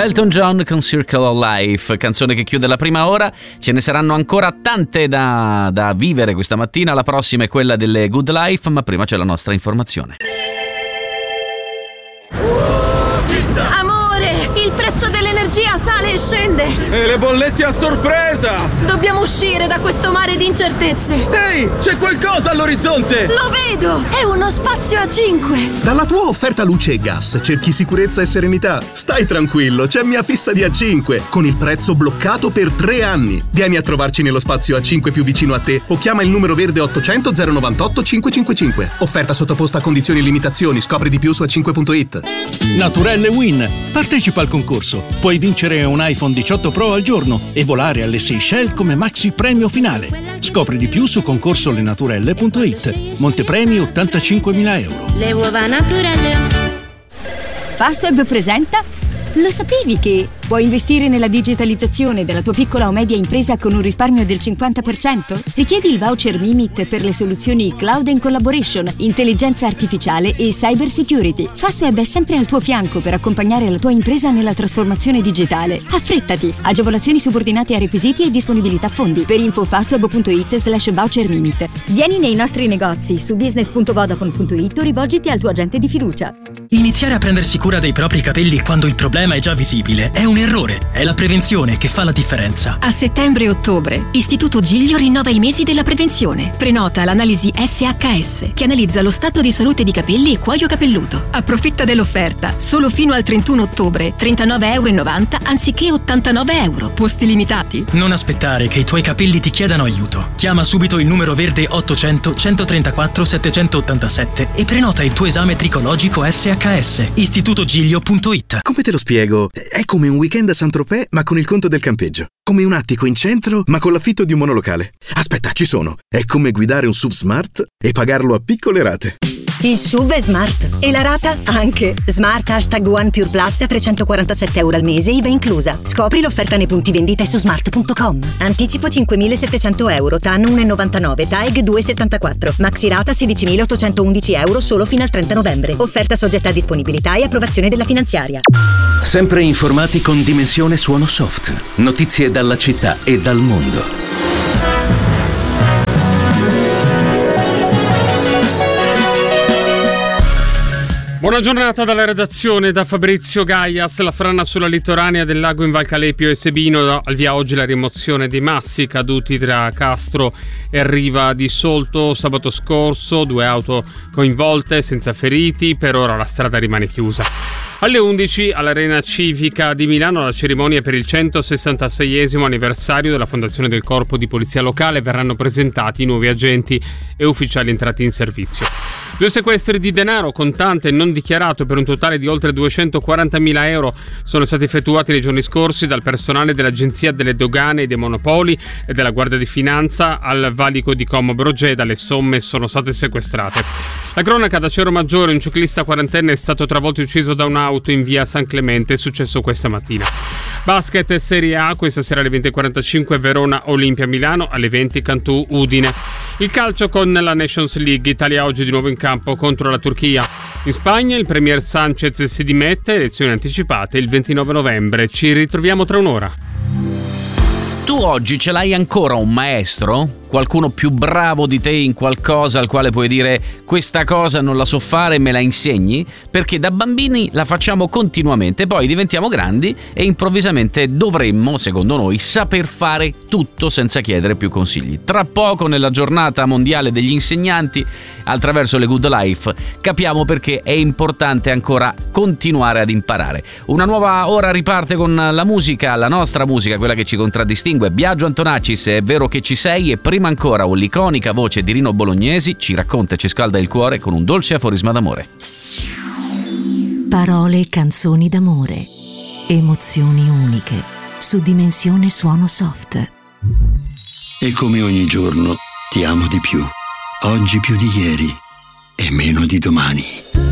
Elton John con Circle of Life, canzone che chiude la prima ora. Ce ne saranno ancora tante da vivere questa mattina. La prossima è quella delle Good Life, ma prima c'è la nostra informazione. Amore, il prezzo dell'energia sale e scende. E le bollette a sorpresa! Dobbiamo uscire da questo mare di incertezze. Ehi, c'è qualcosa all'orizzonte! Lo vedo! È uno spazio A5. Dalla tua offerta luce e gas cerchi sicurezza e serenità? Stai tranquillo, c'è Mia Fissa di A5 con il prezzo bloccato per 3 anni. Vieni a trovarci nello spazio A5 più vicino a te o chiama il numero verde 800 098 555. Offerta sottoposta a condizioni e limitazioni. Scopri di più su a5.it. Naturelle Win. Partecipa al concorso. Puoi vincere un iPhone 18 Pro al giorno e volare alle Seychelles come maxi premio finale. Scopri di più su concorsolenaturelle.it. Montepremi 85.000 euro. Le uova Naturelle. Fastweb presenta. Lo sapevi che puoi investire nella digitalizzazione della tua piccola o media impresa con un risparmio del 50%? Richiedi il voucher Mimit per le soluzioni Cloud and Collaboration, intelligenza artificiale e cyber security. Fastweb è sempre al tuo fianco per accompagnare la tua impresa nella trasformazione digitale. Affrettati! Agevolazioni subordinate a requisiti e disponibilità fondi. Per info fastweb.it/voucher Mimit. Vieni nei nostri negozi su business.vodafone.it o rivolgiti al tuo agente di fiducia. Iniziare a prendersi cura dei propri capelli quando il problema è già visibile è un errore. È la prevenzione che fa la differenza. A settembre e ottobre, Istituto Giglio rinnova i mesi della prevenzione. Prenota l'analisi SHS, che analizza lo stato di salute di capelli e cuoio capelluto. Approfitta dell'offerta. Solo fino al 31 ottobre, €39,90 anziché €89. Posti limitati. Non aspettare che i tuoi capelli ti chiedano aiuto. Chiama subito il numero verde 800 134 787 e prenota il tuo esame tricologico SHS. istitutogiglio.it. Come te lo spiego? È come un weekend a Saint-Tropez ma con il conto del campeggio. Come un attico in centro ma con l'affitto di un monolocale. Aspetta, ci sono. È come guidare un SUV smart e pagarlo a piccole rate. Il SUV è smart e la rata anche. Smart #One Pure Plus a €347 al mese, IVA inclusa. Scopri l'offerta nei punti vendita e su smart.com. Anticipo €5.700, TAN 1,99, TAEG 2,74. Maxi rata €16.811 solo fino al 30 novembre. Offerta soggetta a disponibilità e approvazione della finanziaria. Sempre informati con Dimensione Suono Soft. Notizie dalla città e dal mondo. Buona giornata dalla redazione, da Fabrizio Gaias. La frana sulla litoranea del lago in Val Calepio e Sebino, al via oggi la rimozione dei massi caduti tra Castro e Riva di Solto sabato scorso, 2 auto coinvolte senza feriti, per ora la strada rimane chiusa. Alle 11 all'Arena Civica di Milano la cerimonia per il 166esimo anniversario della fondazione del Corpo di Polizia Locale. Verranno presentati i nuovi agenti e ufficiali entrati in servizio. 2 sequestri di denaro contante e non dichiarato per un totale di oltre 240.000 euro sono stati effettuati nei giorni scorsi dal personale dell'Agenzia delle Dogane e dei Monopoli e della Guardia di Finanza al valico di Como Brogeda. Le somme sono state sequestrate. La cronaca da Cero Maggiore: un ciclista quarantenne è stato travolto e ucciso da un'auto in via San Clemente, è successo questa mattina. Basket Serie A, questa sera alle 20.45 Verona Olimpia Milano, alle 20 Cantù Udine. Il calcio con la Nations League, Italia oggi di nuovo in campo contro la Turchia. In Spagna il premier Sanchez si dimette, elezioni anticipate il 29 novembre. Ci ritroviamo tra un'ora. Tu oggi ce l'hai ancora un maestro? Qualcuno più bravo di te in qualcosa al quale puoi dire questa cosa non la so fare, me la insegni? Perché da bambini la facciamo continuamente, poi diventiamo grandi e improvvisamente dovremmo, secondo noi, saper fare tutto senza chiedere più consigli. Tra poco, nella giornata mondiale degli insegnanti, attraverso le Good Life, capiamo perché è importante ancora continuare ad imparare. Una nuova ora riparte con la musica, la nostra musica, quella che ci contraddistingue. Biagio Antonacci, È vero che ci sei, e prima ancora l'iconica voce di Rino Bolognesi ci racconta e ci scalda il cuore con un dolce aforisma d'amore. Parole e canzoni d'amore, emozioni uniche, su Dimensione Suono Soft. E come ogni giorno ti amo di più, oggi più di ieri e meno di domani.